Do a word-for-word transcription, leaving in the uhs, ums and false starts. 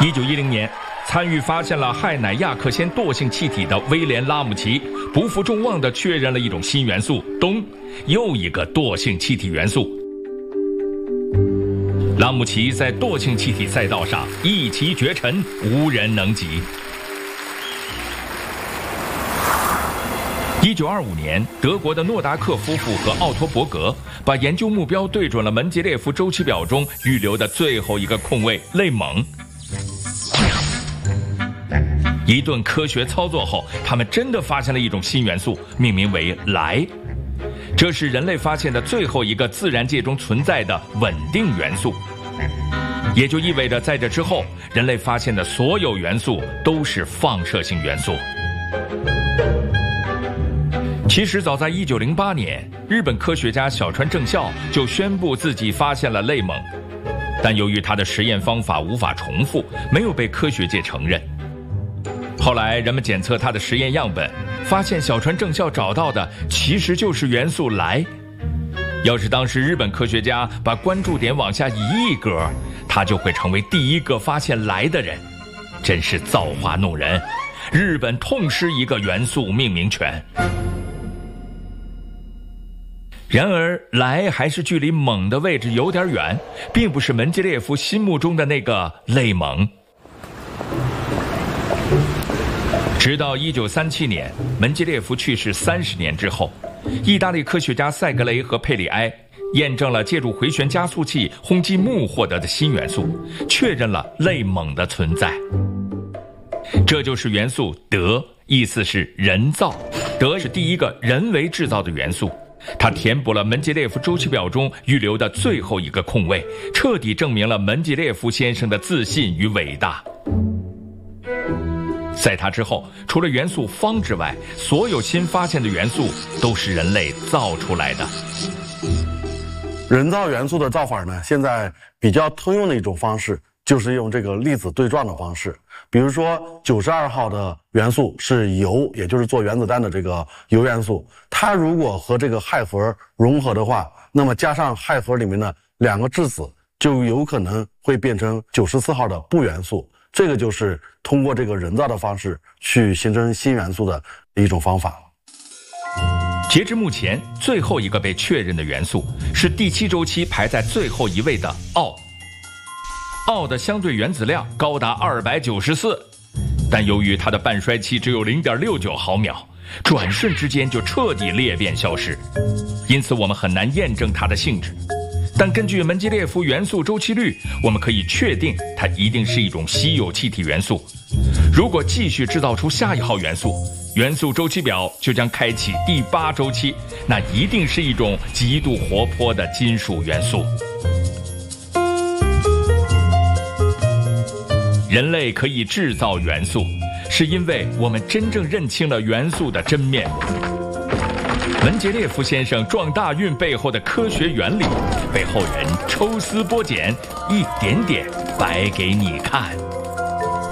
一九一零年，参与发现了氦氖氩氪氙惰性气体的威廉·拉姆齐不负众望地确认了一种新元素氡，又一个惰性气体元素。拉姆齐在惰性气体赛道上一骑绝尘，无人能及。一九二五年，德国的诺达克夫妇和奥托伯格把研究目标对准了门捷列夫周期表中预留的最后一个空位类锰。一顿科学操作后，他们真的发现了一种新元素，命名为氖。这是人类发现的最后一个自然界中存在的稳定元素，也就意味着在这之后，人类发现的所有元素都是放射性元素。其实早在一九零八年，日本科学家小川正孝就宣布自己发现了类锰，但由于他的实验方法无法重复，没有被科学界承认。后来人们检测他的实验样本，发现小川正孝找到的其实就是元素氖。要是当时日本科学家把关注点往下移一格，他就会成为第一个发现氖的人，真是造化弄人。日本痛失一个元素命名权。然而氖还是距离锰的位置有点远，并不是门捷列夫心目中的那个类锰。直到一九三七年，门捷列夫去世三十年之后，意大利科学家塞格雷和佩里埃验证了借助回旋加速器轰击木获得的新元素，确认了类锰的存在。这就是元素德，意思是人造。德是第一个人为制造的元素，它填补了门捷列夫周期表中预留的最后一个空位，彻底证明了门捷列夫先生的自信与伟大。在他之后，除了元素方之外，所有新发现的元素都是人类造出来的。 人造元素的造法呢，现在比较通用的一种方式就是用这个粒子对撞的方式。比如说九十二号的元素是铀，也就是做原子弹的这个铀元素，它如果和这个氦核融合的话，那么加上氦核里面的两个质子，就有可能会变成九十四号的钚元素。这个就是通过这个人造的方式去形成新元素的一种方法。 截至目前，最后一个被确认的元素是第七周期排在最后一位的锚。锚的相对原子量高达二百九十四，但由于它的半衰期只有 零点六九毫秒，转瞬之间就彻底裂变消失，因此我们很难验证它的性质。但根据门捷列夫元素周期律，我们可以确定它一定是一种稀有气体元素。如果继续制造出下一号元素，元素周期表就将开启第八周期，那一定是一种极度活泼的金属元素。人类可以制造元素，是因为我们真正认清了元素的真面目。门捷列夫先生撞大运背后的科学原理，被后人抽丝剥茧，一点点摆给你看。